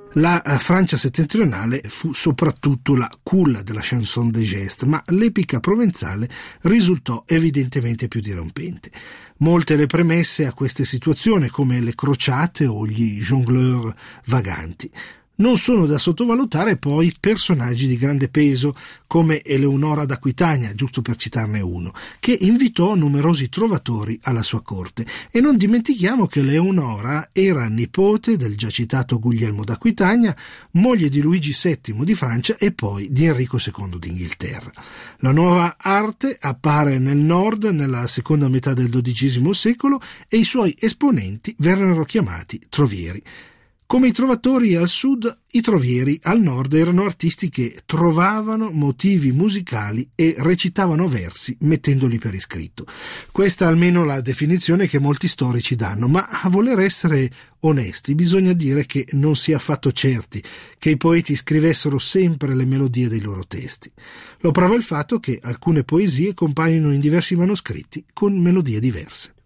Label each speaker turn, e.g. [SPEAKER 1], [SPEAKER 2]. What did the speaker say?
[SPEAKER 1] La Francia settentrionale fu soprattutto la culla della chanson de geste, ma l'epica provenzale risultò evidentemente più dirompente. Molte le premesse a queste situazioni, come le crociate o gli jongleur vaganti. Non sono da sottovalutare poi personaggi di grande peso come Eleonora d'Aquitania, giusto per citarne uno, che invitò numerosi trovatori alla sua corte. E non dimentichiamo che Eleonora era nipote del già citato Guglielmo d'Aquitania, moglie di Luigi VII di Francia e poi di Enrico II d'Inghilterra. La nuova arte appare nel nord nella seconda metà del XII secolo e i suoi esponenti vennero chiamati trovieri. Come i trovatori al sud, i trovieri al nord erano artisti che trovavano motivi musicali e recitavano versi mettendoli per iscritto. Questa è almeno la definizione che molti storici danno, ma a voler essere onesti bisogna dire che non si è affatto certi che i poeti scrivessero sempre le melodie dei loro testi. Lo prova il fatto che alcune poesie compaiono in diversi manoscritti con melodie diverse.